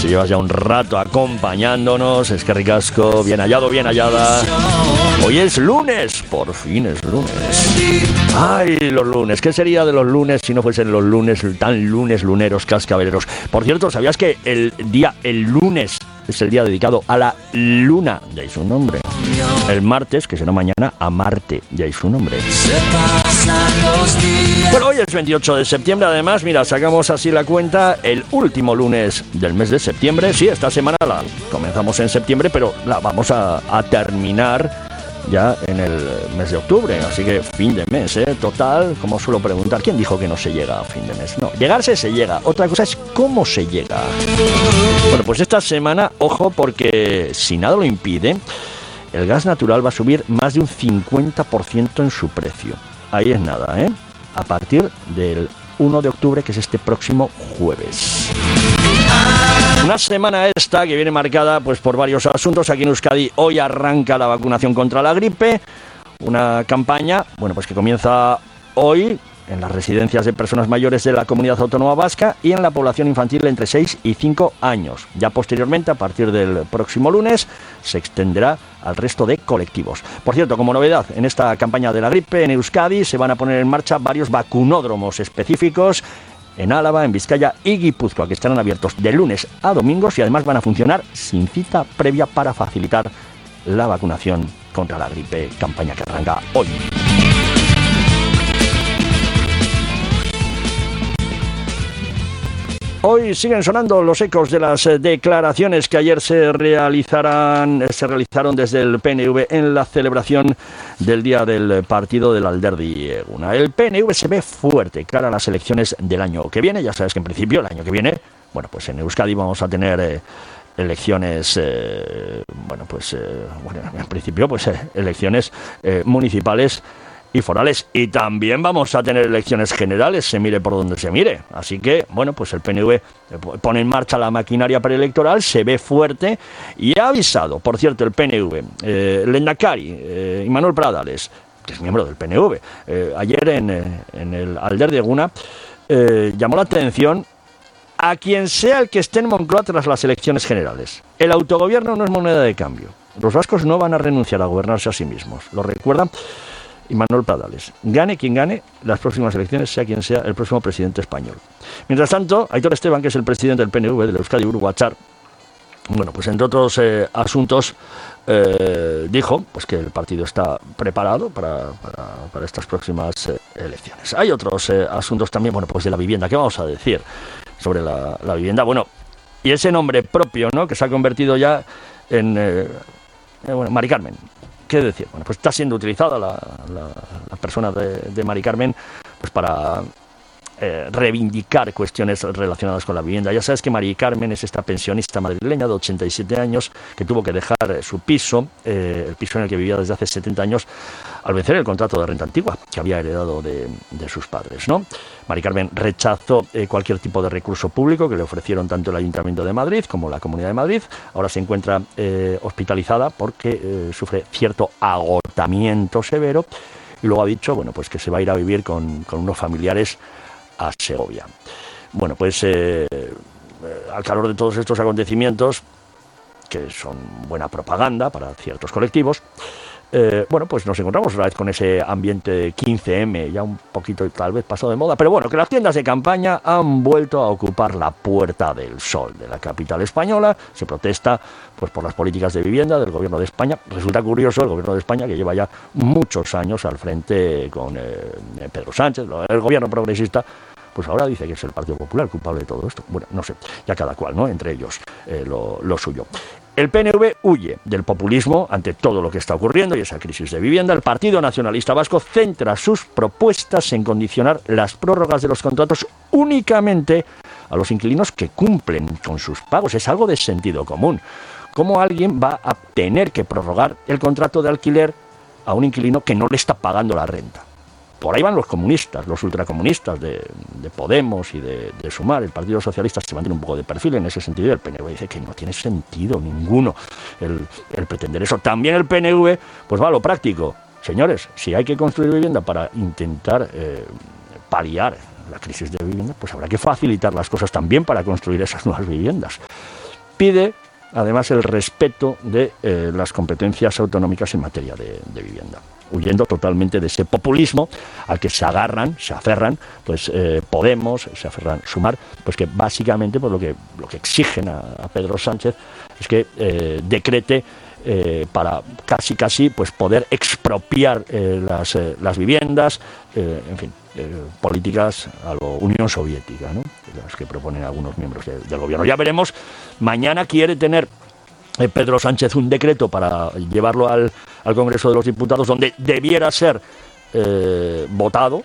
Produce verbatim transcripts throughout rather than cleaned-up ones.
llevas ya un rato acompañándonos, es que ricasco, bien hallado, bien hallada. Hoy es lunes, por fin es lunes. Ay, los lunes, ¿qué sería de los lunes si no fuesen los lunes tan lunes, luneros, cascabeleros? Por cierto, ¿sabías que el día, el lunes, es el día dedicado a la luna? De ahí su nombre. El martes, que será mañana, a Marte. De ahí su nombre. Bueno, hoy es veintiocho de septiembre. Además, mira, sacamos así la cuenta. El último lunes del mes de septiembre. Sí, esta semana la comenzamos en septiembre, pero la vamos a, a terminar ya en el mes de octubre, así que fin de mes, ¿eh? Total, como suelo preguntar, ¿quién dijo que no se llega a fin de mes? No, llegarse se llega, otra cosa es cómo se llega. Bueno, pues esta semana, ojo, porque si nada lo impide, el gas natural va a subir más de un cincuenta por ciento en su precio. Ahí es nada, ¿eh? A partir del uno de octubre, que es este próximo jueves. Una semana esta que viene marcada pues por varios asuntos. Aquí en Euskadi hoy arranca la vacunación contra la gripe, una campaña, bueno, pues que comienza hoy en las residencias de personas mayores de la Comunidad Autónoma Vasca y en la población infantil entre seis y cinco años. Ya posteriormente, a partir del próximo lunes, se extenderá al resto de colectivos. Por cierto, como novedad, en esta campaña de la gripe en Euskadi se van a poner en marcha varios vacunódromos específicos en Álava, en Vizcaya y Guipúzcoa, que estarán abiertos de lunes a domingos y además van a funcionar sin cita previa para facilitar la vacunación contra la gripe, campaña que arranca hoy. Hoy siguen sonando los ecos de las declaraciones que ayer se realizarán, se realizaron desde el P N V en la celebración del día del partido del Alderdi Eguna. El P N V se ve fuerte cara a las elecciones del año que viene. Ya sabes que en principio el año que viene, bueno, pues en Euskadi vamos a tener eh, elecciones, eh, bueno, pues, eh, bueno, en principio, pues eh, elecciones eh, municipales y forales, y también vamos a tener elecciones generales, se mire por donde se mire. Así que, bueno, pues el P N V pone en marcha la maquinaria preelectoral, se ve fuerte y ha avisado, por cierto, el P N V, eh, el Lehendakari, eh, Imanol Pradales, que es miembro del P N V, eh, ayer en, en el Alderdi Eguna, eh, llamó la atención a quien sea el que esté en Moncloa tras las elecciones generales. El autogobierno no es moneda de cambio. Los vascos no van a renunciar a gobernarse a sí mismos. Lo recuerdan Imanol Pradales. Gane quien gane las próximas elecciones, sea quien sea el próximo presidente español. Mientras tanto, Aitor Esteban, que es el presidente del P N V, del Euskadi Buru Batzar, bueno, pues entre otros eh, asuntos, eh, dijo pues que el partido está preparado para, para, para estas próximas eh, elecciones. Hay otros eh, asuntos también, bueno, pues de la vivienda. ¿Qué vamos a decir sobre la, la vivienda? Bueno, y ese nombre propio, ¿no?, que se ha convertido ya en eh, eh, bueno, Mari Carmen. ¿Qué decir? Bueno, pues está siendo utilizada la, la, la persona de, de Mari Carmen pues para eh, reivindicar cuestiones relacionadas con la vivienda. Ya sabes que Mari Carmen es esta pensionista madrileña de ochenta y siete años que tuvo que dejar su piso, eh, el piso en el que vivía desde hace setenta años, al vencer el contrato de renta antigua que había heredado de, de sus padres, ¿no? Mari Carmen rechazó eh, cualquier tipo de recurso público que le ofrecieron tanto el Ayuntamiento de Madrid como la Comunidad de Madrid. Ahora se encuentra eh, hospitalizada porque eh, sufre cierto agotamiento severo y luego ha dicho, bueno, pues que se va a ir a vivir con, con unos familiares a Segovia. Bueno, pues eh, eh, al calor de todos estos acontecimientos, que son buena propaganda para ciertos colectivos, Eh, bueno, pues nos encontramos otra vez con ese ambiente quince eme, ya un poquito tal vez pasado de moda, pero bueno, que las tiendas de campaña han vuelto a ocupar la Puerta del Sol de la capital española. Se protesta pues por las políticas de vivienda del gobierno de España. Resulta curioso el gobierno de España, que lleva ya muchos años al frente con eh, Pedro Sánchez, el gobierno progresista, pues ahora dice que es el Partido Popular culpable de todo esto. Bueno, no sé, ya cada cual, ¿no?, entre ellos eh, lo, lo suyo. El P N V huye del populismo ante todo lo que está ocurriendo y esa crisis de vivienda. El Partido Nacionalista Vasco centra sus propuestas en condicionar las prórrogas de los contratos únicamente a los inquilinos que cumplen con sus pagos. Es algo de sentido común. ¿Cómo alguien va a tener que prorrogar el contrato de alquiler a un inquilino que no le está pagando la renta? Por ahí van los comunistas, los ultracomunistas de, de Podemos y de, de Sumar. El Partido Socialista se mantiene un poco de perfil en ese sentido y el P N V dice que no tiene sentido ninguno el, el pretender eso. También el P N V pues va a lo práctico. Señores, si hay que construir vivienda para intentar eh, paliar la crisis de vivienda, pues habrá que facilitar las cosas también para construir esas nuevas viviendas. pide además el respeto de eh, las competencias autonómicas en materia de, de vivienda, huyendo totalmente de ese populismo al que se agarran, se aferran, pues eh, Podemos, se aferran Sumar, pues que básicamente pues, lo que lo que exigen a, a Pedro Sánchez es que eh, decrete eh, para casi casi pues poder expropiar eh, las, eh, las viviendas, eh, en fin, eh, políticas a lo Unión Soviética, ¿no? Las que proponen algunos miembros de, del gobierno. Ya veremos, mañana quiere tener eh, Pedro Sánchez un decreto para llevarlo al, al Congreso de los Diputados, donde debiera ser eh, votado,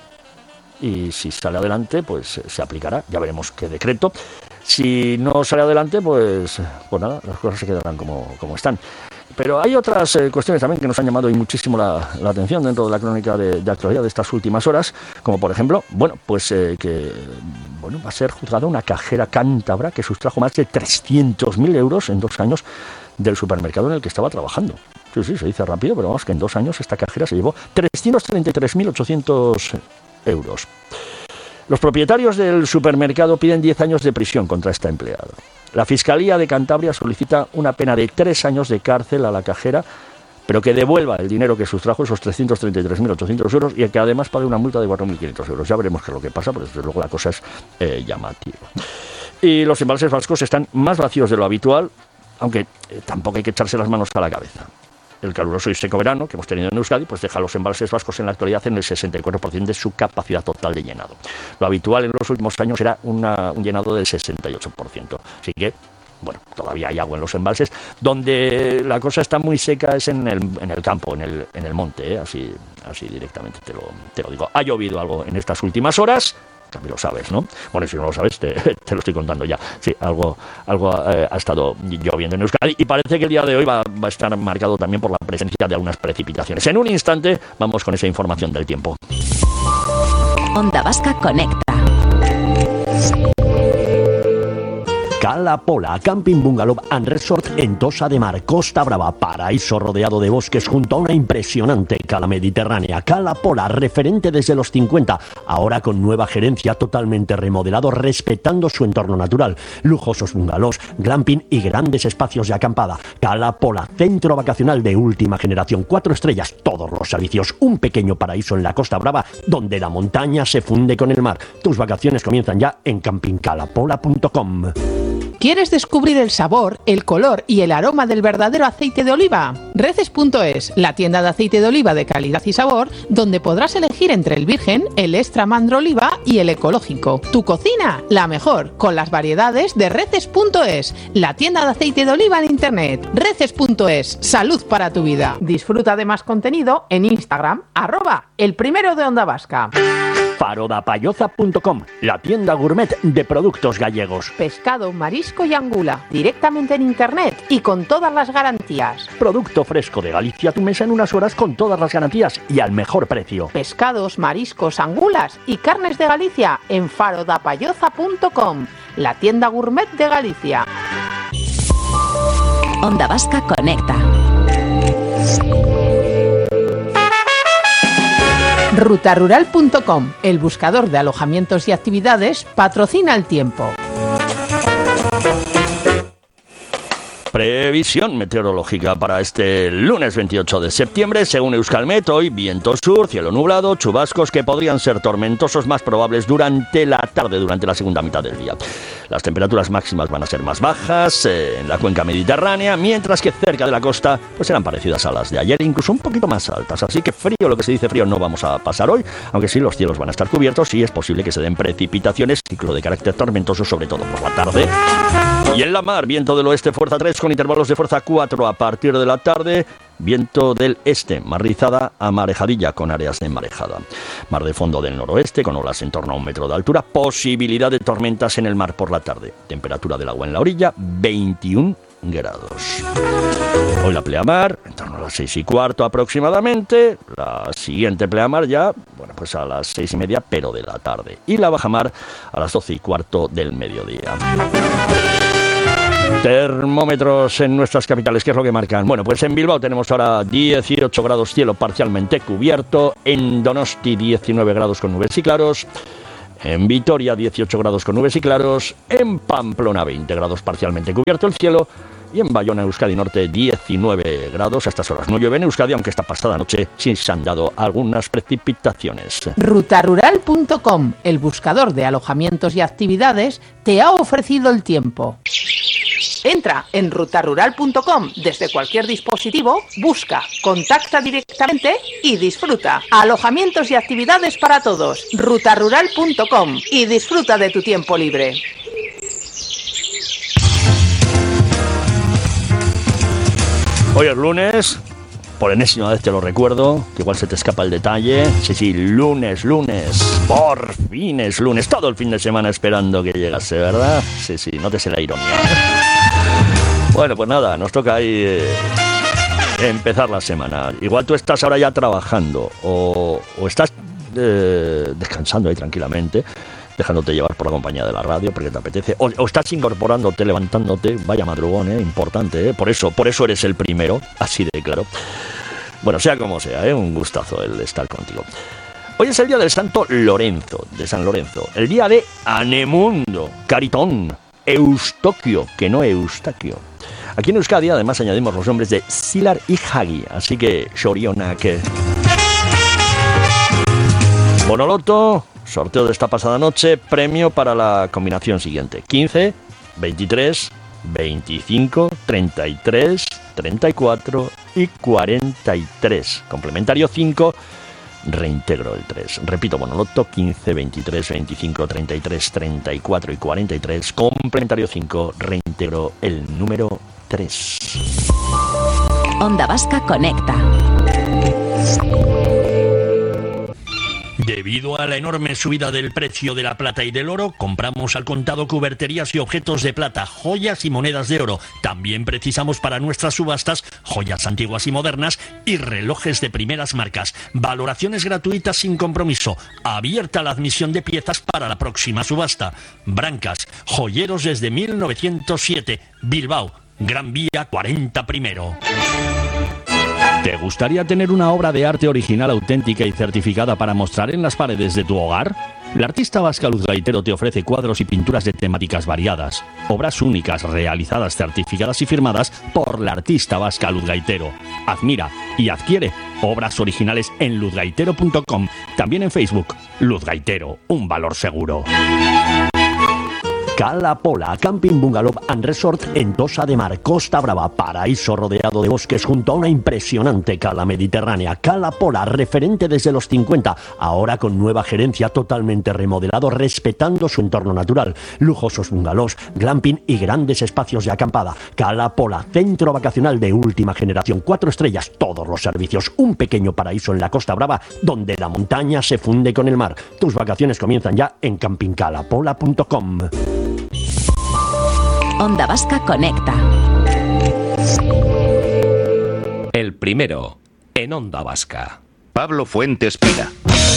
y si sale adelante, pues se aplicará. Ya veremos qué decreto. Si no sale adelante, pues, pues nada, las cosas se quedarán como, como están. Pero hay otras eh, cuestiones también que nos han llamado y muchísimo la, la atención dentro de la crónica de, de actualidad de estas últimas horas, como por ejemplo, bueno, pues eh, que bueno, va a ser juzgada una cajera cántabra que sustrajo más de trescientos mil euros en dos años del supermercado en el que estaba trabajando. Sí, sí, se dice rápido, pero vamos, que en dos años esta cajera se llevó trescientos treinta y tres mil ochocientos euros. Los propietarios del supermercado piden diez años de prisión contra esta empleada. La Fiscalía de Cantabria solicita una pena de tres años de cárcel a la cajera, pero que devuelva el dinero que sustrajo, esos trescientos treinta y tres mil ochocientos euros, y que además pague una multa de cuatro mil quinientos euros. Ya veremos qué es lo que pasa, pero desde luego la cosa es eh, llamativa. Y los embalses vascos están más vacíos de lo habitual, aunque eh, tampoco hay que echarse las manos a la cabeza. El caluroso y seco verano que hemos tenido en Euskadi pues deja a los embalses vascos en la actualidad en el sesenta y cuatro por ciento de su capacidad total de llenado. Lo habitual en los últimos años era una, un llenado del sesenta y ocho por ciento. Así que, bueno, todavía hay agua en los embalses. Donde la cosa está muy seca es en el, en el campo, en el, en el monte, ¿eh? así, así directamente te lo, te lo digo. Ha llovido algo en estas últimas horas. También lo sabes, ¿no? Bueno, si no lo sabes, te, te lo estoy contando ya. Sí, algo, algo eh, ha estado lloviendo en Euskadi y parece que el día de hoy va, va a estar marcado también por la presencia de algunas precipitaciones. En un instante vamos con esa información del tiempo. Onda Vasca Conecta. Cala Pola, Camping Bungalow and Resort en Tossa de Mar, Costa Brava, paraíso rodeado de bosques junto a una impresionante cala mediterránea. Cala Pola, referente desde los cincuenta, ahora con nueva gerencia, totalmente remodelado, respetando su entorno natural. Lujosos bungalows, glamping y grandes espacios de acampada. Cala Pola, centro vacacional de última generación, cuatro estrellas, todos los servicios. Un pequeño paraíso en la Costa Brava, donde la montaña se funde con el mar. Tus vacaciones comienzan ya en camping cala pola punto com. ¿Quieres descubrir el sabor, el color y el aroma del verdadero aceite de oliva? Reces punto es, la tienda de aceite de oliva de calidad y sabor, donde podrás elegir entre el virgen, el extra mandro oliva y el ecológico. Tu cocina, la mejor, con las variedades de Reces punto es, la tienda de aceite de oliva en internet. Reces punto es, salud para tu vida. Disfruta de más contenido en Instagram, arroba el primero de Onda Vasca. Farodapayoza punto com, la tienda gourmet de productos gallegos. Pescado, marisco y angula, directamente en internet y con todas las garantías. Producto fresco de Galicia a tu mesa en unas horas con todas las garantías y al mejor precio. Pescados, mariscos, angulas y carnes de Galicia en farodapayoza punto com, la tienda gourmet de Galicia. Onda Vasca Conecta. Ruta Rural punto com, el buscador de alojamientos y actividades, patrocina el tiempo. Previsión meteorológica para este lunes veintiocho de septiembre. Según Euskalmet, hoy viento sur, cielo nublado, chubascos que podrían ser tormentosos más probables durante la tarde, durante la segunda mitad del día. Las temperaturas máximas van a ser más bajas eh, en la cuenca mediterránea, mientras que cerca de la costa pues serán parecidas a las de ayer, incluso un poquito más altas. Así que frío, lo que se dice frío, no vamos a pasar hoy, aunque sí los cielos van a estar cubiertos y es posible que se den precipitaciones, ciclo de carácter tormentoso, sobre todo por la tarde. Y en la mar, viento del oeste fuerza tres con intervalos de fuerza cuatro a partir de la tarde. Viento del este, mar rizada a marejadilla con áreas de marejada. Mar de fondo del noroeste con olas en torno a un metro de altura. Posibilidad de tormentas en el mar por la tarde. Temperatura del agua en la orilla, veintiún grados. Hoy la pleamar, en torno a las seis y cuarto aproximadamente. La siguiente pleamar ya, bueno, pues a las seis y media, pero de la tarde. Y la bajamar a las doce y cuarto del mediodía. Termómetros en nuestras capitales, ¿qué es lo que marcan? Bueno, pues en Bilbao tenemos ahora dieciocho grados, cielo parcialmente cubierto. En Donosti diecinueve grados con nubes y claros. En Vitoria, dieciocho grados con nubes y claros. En Pamplona, veinte grados parcialmente cubierto el cielo. Y en Bayona, Euskadi Norte, diecinueve grados. A estas horas no llueve en Euskadi, aunque esta pasada noche sí se han dado algunas precipitaciones. Rutarural punto com, el buscador de alojamientos y actividades, te ha ofrecido el tiempo. Entra en rutarural punto com desde cualquier dispositivo, busca, contacta directamente y disfruta. Alojamientos y actividades para todos. rutarural punto com y disfruta de tu tiempo libre. Hoy es lunes, por enésima vez te lo recuerdo, que igual se te escapa el detalle. Sí, sí, lunes, lunes, por fin es lunes, todo el fin de semana esperando que llegase, ¿verdad? Sí, sí, nótese la ironía. Bueno, pues nada, nos toca ahí eh, empezar la semana. Igual tú estás ahora ya trabajando o, o estás eh, descansando ahí tranquilamente, dejándote llevar por la compañía de la radio porque te apetece, o, o estás incorporándote, levantándote, vaya madrugón, eh, importante, eh, por eso, por eso eres el primero, así de claro. Bueno, sea como sea, eh, un gustazo el estar contigo. Hoy es el día del Santo Lorenzo, de San Lorenzo, el día de Anemundo, Caritón, Eustoquio, que no Eustaquio. Aquí en Euskadi además añadimos los nombres de Silar y Hagi, así que Shorionak. Bonoloto, sorteo de esta pasada noche, premio para la combinación siguiente: quince, veintitrés, veinticinco, treinta y tres, treinta y cuatro y cuarenta y tres. Complementario cinco, reintegro el tres. Repito, Bonoloto, quince, veintitrés, veinticinco, treinta y tres, treinta y cuatro y cuarenta y tres. Complementario cinco, reintegro el número tres. Onda Vasca Conecta. Debido a la enorme subida del precio de la plata y del oro, compramos al contado cuberterías y objetos de plata, joyas y monedas de oro. También precisamos para nuestras subastas joyas antiguas y modernas y relojes de primeras marcas. Valoraciones gratuitas sin compromiso. Abierta la admisión de piezas para la próxima subasta. Brancas, joyeros desde mil novecientos siete, Bilbao, Gran Vía cuarenta primero. ¿Te gustaría tener una obra de arte original, auténtica y certificada para mostrar en las paredes de tu hogar? La artista vasca Luz Gaitero te ofrece cuadros y pinturas de temáticas variadas, obras únicas realizadas, certificadas y firmadas por la artista vasca Luz Gaitero. Admira y adquiere obras originales en luz gaitero punto com, también en Facebook. Luz Gaitero, un valor seguro. Cala Pola, Camping Bungalow and Resort en Tossa de Mar, Costa Brava, paraíso rodeado de bosques junto a una impresionante cala mediterránea. Cala Pola, referente desde los cincuenta, ahora con nueva gerencia, totalmente remodelado, respetando su entorno natural. Lujosos bungalows, glamping y grandes espacios de acampada. Cala Pola, centro vacacional de última generación, cuatro estrellas, todos los servicios, un pequeño paraíso en la Costa Brava, donde la montaña se funde con el mar. Tus vacaciones comienzan ya en camping cala pola punto com. Onda Vasca Conecta. El primero en Onda Vasca. Pablo Fuentes Pina.